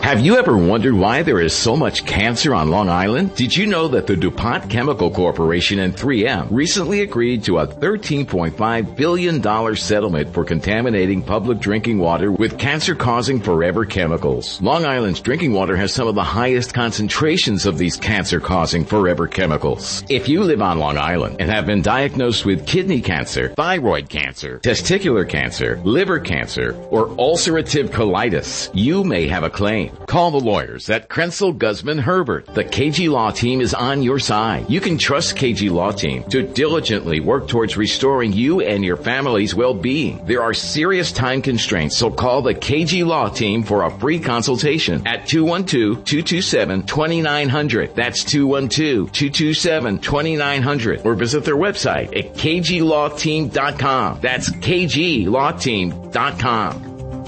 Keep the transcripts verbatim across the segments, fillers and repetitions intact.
Have you ever wondered why there is so much cancer on Long Island? Did you know that the DuPont Chemical Corporation and three M recently agreed to a thirteen point five billion dollars settlement for contaminating public drinking water with cancer-causing forever chemicals? Long Island's drinking water has some of the highest concentrations of these cancer-causing forever chemicals. If you live on Long Island and have been diagnosed with kidney cancer, thyroid cancer, testicular cancer, liver cancer, or ulcerative colitis, you may have a claim. Call the lawyers at Krenzel, Guzman, Herbert. The K G Law Team is on your side. You can trust K G Law Team to diligently work towards restoring you and your family's well-being. There are serious time constraints, so call the K G Law Team for a free consultation at two one two, two two seven, two nine zero zero. That's two one two, two two seven, two nine zero zero. Or visit their website at k g law team dot com. That's k g law team dot com.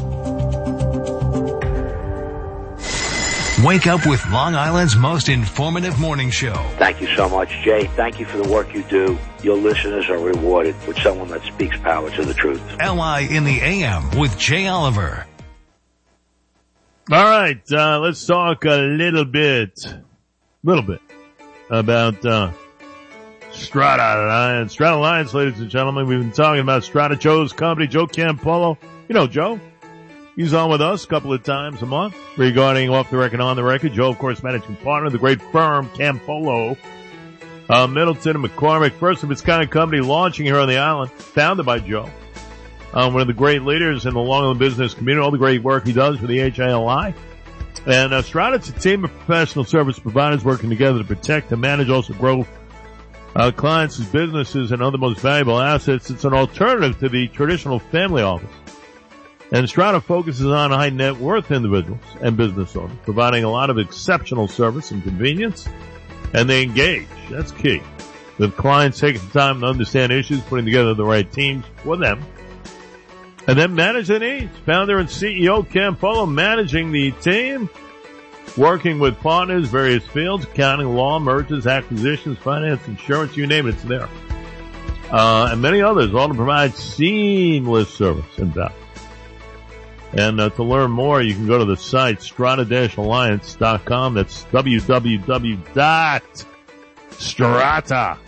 Wake up with Long Island's most informative morning show. Thank you so much, Jay. Thank you for the work you do. Your listeners are rewarded with someone that speaks power to the truth. L I in the A M with Jay Oliver. All right, uh, let's talk a little bit, little bit about uh, Strata Alliance. Strata Alliance, ladies and gentlemen. We've been talking about Strata. Joe's company, Joe Campolo. You know Joe. He's on with us a couple of times a month regarding off the record, on the record. Joe, of course, managing partner of the great firm Campolo, uh, Middleton and McCormick, first of its kind of company launching here on the island, founded by Joe. Um, one of the great leaders in the Long Island business community, all the great work he does for the H I L I. And uh, Strata, it's a team of professional service providers working together to protect and manage, also grow uh, clients' businesses and other most valuable assets. It's an alternative to the traditional family office. And Strata focuses on high net worth individuals and business owners, providing a lot of exceptional service and convenience. And they engage. That's key. With clients taking the time to understand issues, putting together the right teams for them. And then manage their needs. Founder and C E O Campolo managing the team, working with partners, various fields, accounting, law, mergers, acquisitions, finance, insurance, you name it, it's there. Uh, and many others, all to provide seamless service and value. And uh, to learn more, you can go to the site strata dash alliance dot com. That's w w w dot strata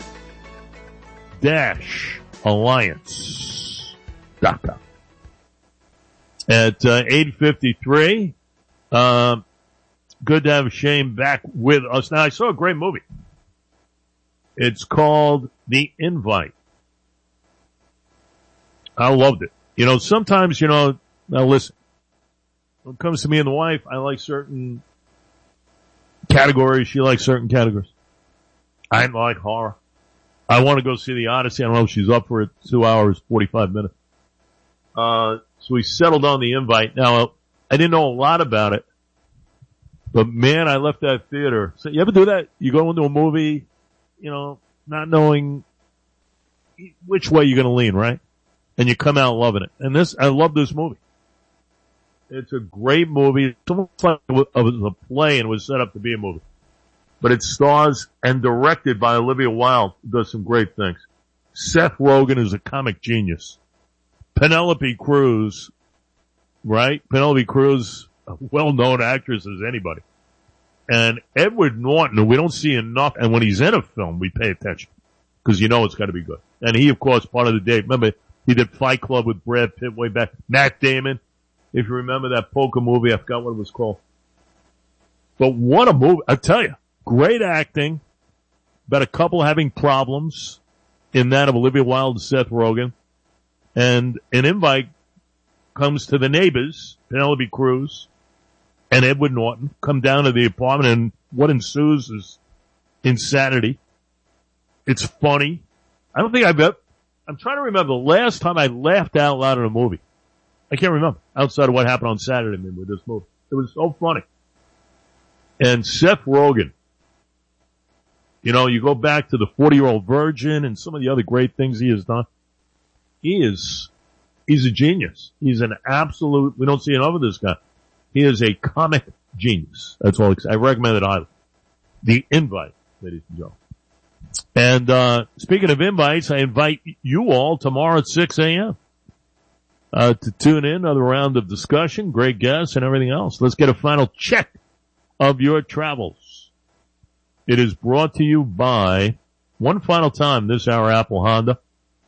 dash alliance dot com. At uh, eight fifty-three, uh, good to have Shane back with us. Now, I saw a great movie. It's called The Invite. I loved it. You know, sometimes, you know, now listen, when it comes to me and the wife, I like certain categories. She likes certain categories. I like horror. I want to go see The Odyssey. I don't know if she's up for it. Two hours, forty-five minutes. Uh, so we settled on The Invite. Now, I didn't know a lot about it, but man, I left that theater. So you ever do that? You go into a movie, you know, not knowing which way you're going to lean, right? And you come out loving it. And this, I love this movie. It's a great movie. It's almost like it was a play and was set up to be a movie. But it stars and directed by Olivia Wilde, who does some great things. Seth Rogen is a comic genius. Penelope Cruz, right? Penelope Cruz, a well-known actress as anybody. And Edward Norton, who we don't see enough, and when he's in a film, we pay attention. Because you know it's got to be good. And he, of course, part of the day. Remember, he did Fight Club with Brad Pitt way back. Matt Damon. If you remember that poker movie, I forgot what it was called. But what a movie. I tell you, great acting. About a couple having problems in that of Olivia Wilde and Seth Rogen. And an invite comes to the neighbors, Penelope Cruz and Edward Norton, come down to the apartment, and what ensues is insanity. It's funny. I don't think I've ever, I'm trying to remember the last time I laughed out loud in a movie. I can't remember, outside of what happened on Saturday with this movie. It was so funny. And Seth Rogen, you know, you go back to the forty-year-old virgin and some of the other great things he has done. He is, he's a genius. He's an absolute, we don't see enough of this guy. He is a comic genius. That's all I recommend it highly. The Invite, ladies and gentlemen. And, uh, speaking of invites, I invite you all tomorrow at six a.m. uh, to tune in. Another round of discussion, great guests, and everything else. Let's get a final check of your travels. It is brought to you by, one final time this hour, Apple Honda.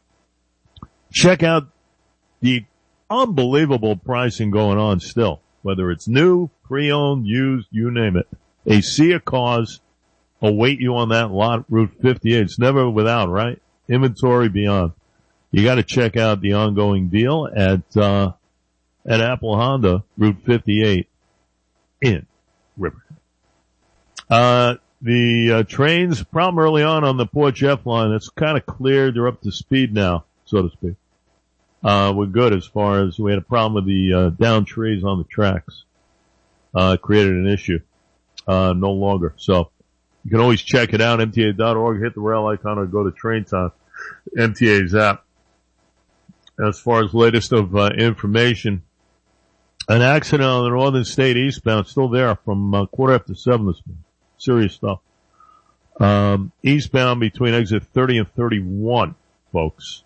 Check out the unbelievable pricing going on still, whether it's new, pre-owned, used, you name it. A sea of cars await you on that lot, Route fifty-eight. It's never without, right? Inventory beyond. You got to check out the ongoing deal at uh at Apple Honda, Route fifty-eight in Riverhead. Uh the uh, trains, problem early on on the Port Jeff line, it's kind of cleared. They're up to speed now, so to speak. Uh, we're good as far as we had a problem with the, uh, down trees on the tracks. Uh, created an issue. Uh, no longer. So, you can always check it out, M T A dot org, hit the rail icon or go to Train Time, M T A's app. As far as latest of, uh, information, an accident on the Northern State eastbound, still there from, uh, quarter after seven this morning. Serious stuff. Um, eastbound between exit thirty and thirty-one, folks.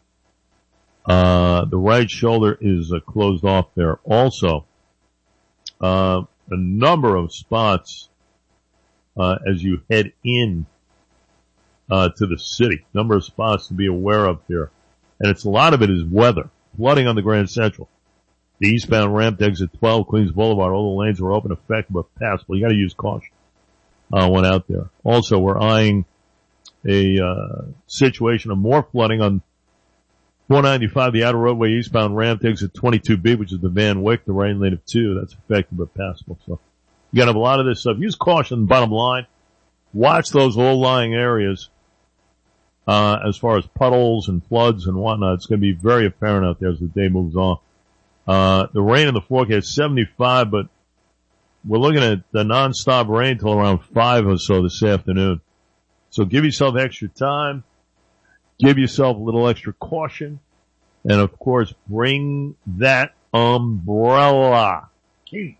Uh, the right shoulder is uh, closed off there. Also, uh, a number of spots, uh, as you head in, uh, to the city. Number of spots to be aware of here. And it's a lot of it is weather. Flooding on the Grand Central. The eastbound ramp to exit twelve, Queens Boulevard. All the lanes were open, effective, but passable. You gotta use caution. Uh, went out there. Also, we're eyeing a, uh, situation of more flooding on four ninety-five, the outer roadway eastbound ramp to exit twenty-two B, which is the Van Wyck, the right lane of two. That's effective but passable. So, you gotta have a lot of this stuff. Use caution, bottom line. Watch those low-lying areas, uh, as far as puddles and floods and whatnot. It's gonna be very apparent out there as the day moves on. Uh, the rain in the forecast, seventy-five, but we're looking at the non-stop rain till around five or so this afternoon. So give yourself extra time. Give yourself a little extra caution. And of course, bring that umbrella. Key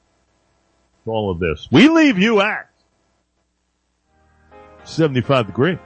to all of this. We leave you at seventy-five degrees.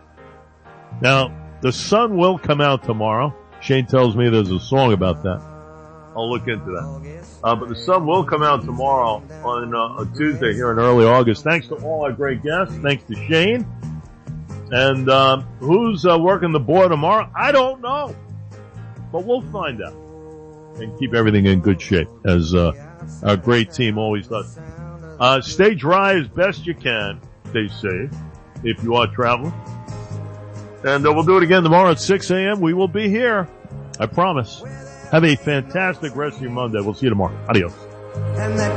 Now, the sun will come out tomorrow. Shane tells me there's a song about that. I'll look into that. Uh, but the sun will come out tomorrow on uh, a Tuesday here in early August. Thanks to all our great guests. Thanks to Shane. And uh, who's uh, working the board tomorrow? I don't know. But we'll find out. And keep everything in good shape, as uh, our great team always does. Uh, stay dry as best you can. Stay safe if you are traveling. And uh, we'll do it again tomorrow at six a.m. We will be here. I promise. Have a fantastic rest of your Monday. We'll see you tomorrow. Adios.